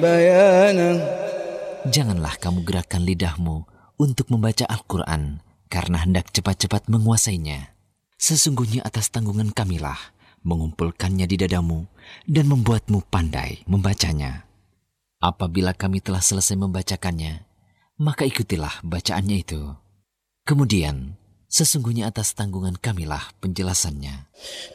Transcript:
بيانا. Janganlah kamu gerakkan lidahmu untuk membaca Al-Quran karena hendak cepat-cepat menguasainya. Sesungguhnya atas tanggungan kamilah mengumpulkannya di dadamu dan membuatmu pandai membacanya. Apabila kami telah selesai membacakannya, maka ikutilah bacaannya itu. Kemudian, sesungguhnya atas tanggungan kamilah penjelasannya.